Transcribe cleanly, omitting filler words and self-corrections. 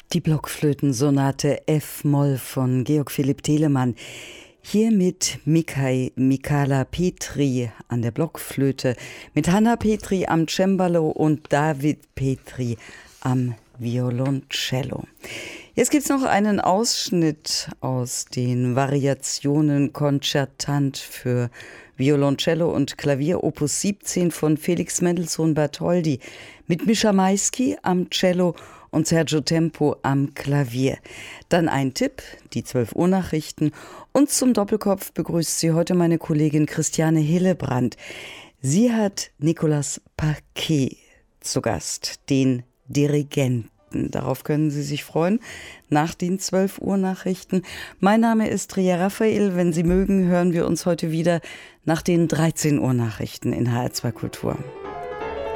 Die Blockflötensonate F-Moll von Georg Philipp Telemann. Hier mit Michala Petri an der Blockflöte, mit Hanna Petri am Cembalo und David Petri am Violoncello. Jetzt gibt es noch einen Ausschnitt aus den Variationen Concertant für Violoncello und Klavier Opus 17 von Felix Mendelssohn Bartholdy mit Mischa Maisky am Cello und Sergio Tempo am Klavier. Dann ein Tipp, die 12 Uhr Nachrichten, und zum Doppelkopf begrüßt sie heute meine Kollegin Christiane Hillebrand. Sie hat Nicolas Paquet zu Gast, den Dirigenten. Darauf können Sie sich freuen, nach den 12 Uhr Nachrichten. Mein Name ist Ria Raphael. Wenn Sie mögen, hören wir uns heute wieder nach den 13 Uhr Nachrichten in HR2 Kultur.